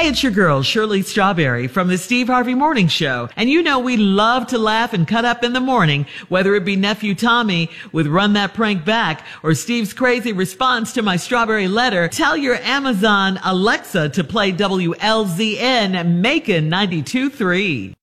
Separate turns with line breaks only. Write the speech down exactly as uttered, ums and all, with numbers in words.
Hey, it's your girl, Shirley Strawberry from the Steve Harvey Morning Show. And you know we love to laugh and cut up in the morning, whether it be Nephew Tommy with Run That Prank Back or Steve's crazy response to my strawberry letter. Tell your Amazon Alexa to play W L Z N Macon ninety-two point three.